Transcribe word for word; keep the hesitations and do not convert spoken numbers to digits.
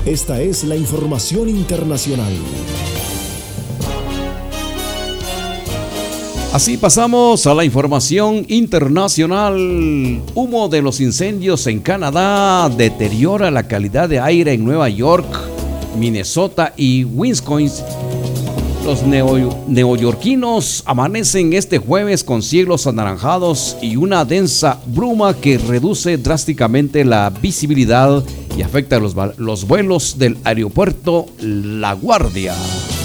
Esta es la información internacional. Así pasamos a la información internacional. Humo de los incendios en Canadá deteriora la calidad de aire en Nueva York, Minnesota y Wisconsin. Los neo, neoyorquinos amanecen este jueves con cielos anaranjados y una densa bruma que reduce drásticamente la visibilidad y afecta los, los vuelos del aeropuerto La Guardia.